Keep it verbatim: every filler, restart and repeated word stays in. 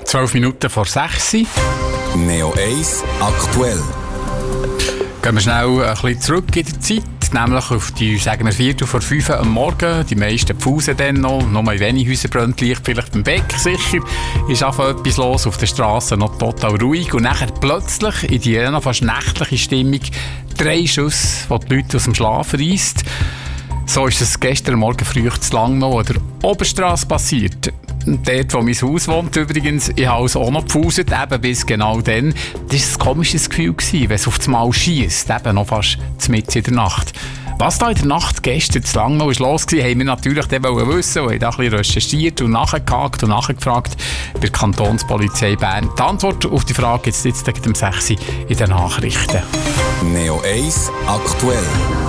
zwölf Minuten vor sechs. Neo eins aktuell. Gehen wir schnell ein bisschen zurück in der Zeit, nämlich auf die, sagen wir, Viertel vor fünf am Morgen. Die meisten pfusen dann noch, nur in wenigen Häusern brennt Licht, vielleicht beim Beck sicher. Ist einfach etwas los, auf der Straße noch total ruhig. Und nachher plötzlich in die noch fast nächtliche Stimmung drei Schüsse, die die Leute aus dem Schlafen reisst. So ist es gestern Morgen früh zu Langnau an der Oberstrasse passiert. Dort, wo mein Haus wohnt übrigens, ich habe es auch noch gepfuset, eben bis genau dann. Das war ein komisches Gefühl, wenn es auf das Mal schiesst, eben noch fast mitten in der Nacht. Was da in der Nacht gestern zu Langnau ist los war, haben wir natürlich dann wissen, und haben da ein bisschen recherchiert und nachgehakt und nachgefragt bei der Kantonspolizei Bern. Die Antwort auf die Frage jetzt, jetzt gegen um sechs Uhr in den Nachrichten. Neo eins aktuell.